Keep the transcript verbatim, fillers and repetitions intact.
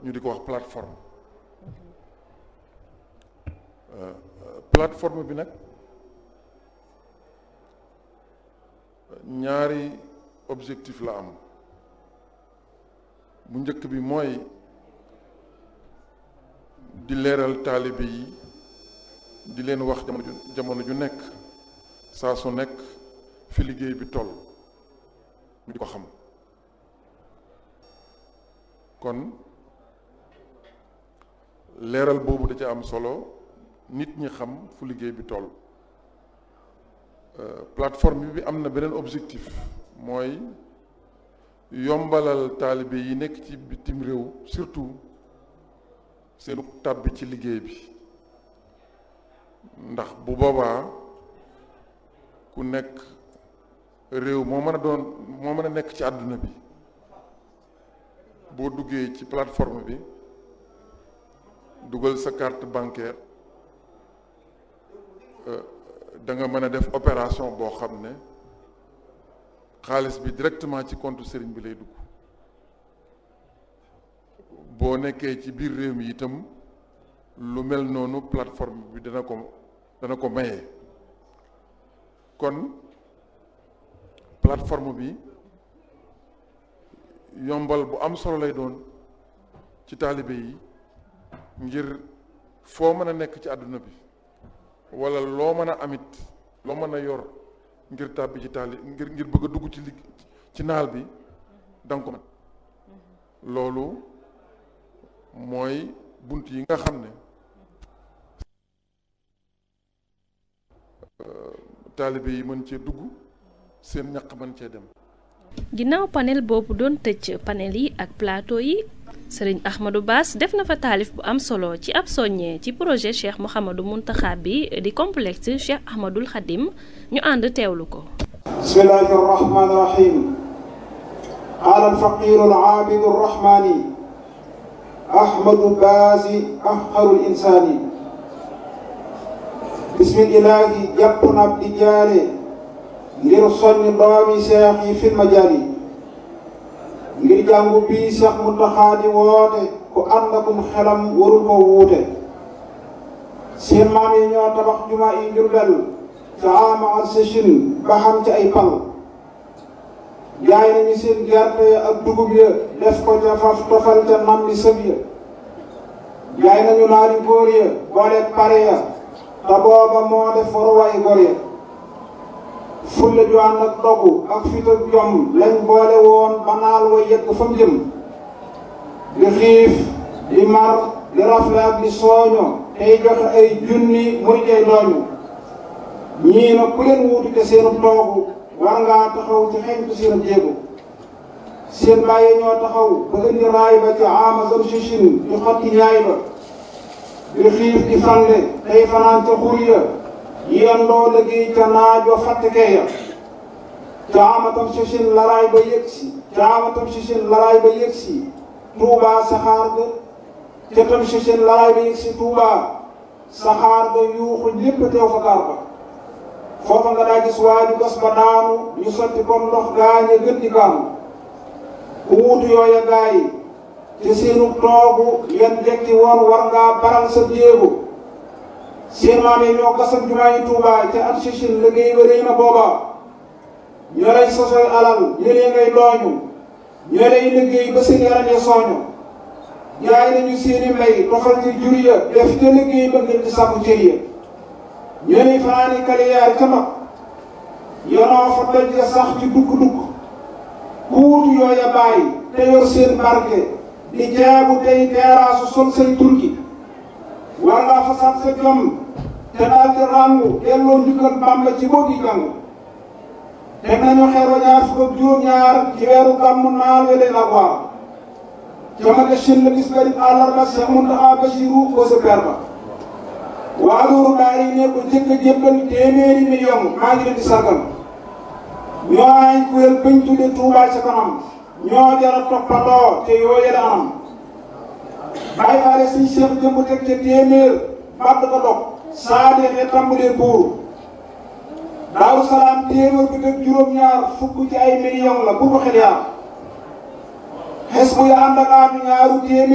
ñu di ko wax plateforme plateforme bi nag ñaari objectif la am bu njëkk bi mooy di leeral taalibe yi di leen wax jamono ju jamono ju nekk saa su nekk fi liggéey bi toll ñu di ko xam kon leeral boobu da ca am solo nit ñi xam fu liggéey bi toll plateforme bi am na beneen objectif mooy yombalal taalibe yi nekk ci bitim réew surtout seenu tàbbi ci liggéey bi ndax bu boobaa ku nekk réew moo mën a doon moo mën a nekk ci àdduna bi boo duggee ci plateforme bi dugal sa carte bancaire da nga mën a def opération boo xam ne xaalis bi directement ci compte sëriñ bi lay dugg boo nekkee ci biir réew mi itam lu mel noonu plateforme bi dana ko dana ko maye kon plateforme bi yombal bu am solo lay doon ci taalibe yi ngir foo mën a nekk ci àdduna bi wala loo mën a amit loo mën a yor ngir tàbbi ci taali ngir ngir bëgg a dugg ci ligg ci naal bi danga ko mën loolu mooy bunt yi nga xam ne taalibe yi mën cee dugg seen ñaq mën cee dem. ginnaaw panel boobu doon tëj panel yi ak plateau yi sëriñ Ahmadou Bass def na fa taalif bu am solo ci ab soññee ci projet Cheikh Mouhamadou Mountakha bi di complexe Cheikh Ahmadoul Khadim ñu ànd teewlu ko. bismillahi rahmani rahim qaala alfaqiru alaabidu arrahmani Ahmadou Bass afqarul insaani bismillahi jàpp na di jaare ngir soññ doomi seex yi fil majaali ngir jàngu bii Cheikh Mountakha di woote ku ànd akum xelam warul ko wuute seen maam yi ñoo tabax juma yi Jurbel ca ama ak sëchin ba xam ci ay pal jaay nañu seen gerte ak dugub ya def ko ca faf tofal ca nam di sëb ya jaay nañu naari góor ya boole pare ya te booba moo def waruwaay góor ya fulla ju ànd ak dogu ak fit ak jom lañ boole woon ba naal wa yegg fa mu jëm di xiif di mar di rafle ak di sooño tey joxe ay junni muy tey dooñu ñii na ku leen wuutu te seenu toogu war ngaa taxaw ci xeñtu seenu jéego seen bàyyi ñoo taxaw ba indi raay ba ci ama zam sichin di xotti ñaay ba di xiif di fande tey fanaan ca xur ya yendoo liggéey ca naaj wa fàttekee ya caamatam sichin laraay ba yëgsi caamatam sichin laraay ba yëgsi tuubaa saxaar ga ca tam sichin laraay ba yëgsi tuubaa saxaar ga yuuxu lépp teew fa gaar ba foofa nga daa gis waa ju gas ba daanu ñu sotti comme ndox gaañe gën di gaanu ku wuutu yooya gaa yi te seenu toogu yan jekki woon war ngaa baral sa jéego seen maam yi ñoo gasam jumaa yi Tuubaa ca at sichin liggéey ba rëy na booba ñoo lay sosoy alal ñëlee ngay dooñu ñoo lay liggéey ba seen yaram ya sooñu jaay nañu seeni mbay tofal ci jur ya def ca liggéey ba ngir di sàkku cër ya ñoo lay fanaani kaliyaar ca mag yonoo fa doj ya sax ci dukk-dukk ku wutu yooya bàyyi te yor seen barke di jaabu tey teeraasu sol say turki war ngaa fasaat sa jom te daal di ràngu delloo njukkal Bàmba ci boo gi jàng teg nañu xeer wa ñaar fukk ak juróom-ñaar ci weeru gàmmu naal we leen ak waar camake shin la bis bari àllarba Cheikh Mountakha Bassirou ko sa per ba waa loolu daal yi ne ko jëkk a jébbal téeméeri million maa ngi leen di sargal ñoo ay kuréel bañ tudde Touba ca kanam ñoo jara toppandoo te yooye la anam bàyyi faale siñ Cheikh jëmb teg ca téeméer bàtt ko dog saa deexee tàmbalee buur Daaru Salaam téeméer bi teg juróom-ñaar fukk ci ay million la bu ko xel yaa xes bu ya ànd ak aatu ñaaru téeméer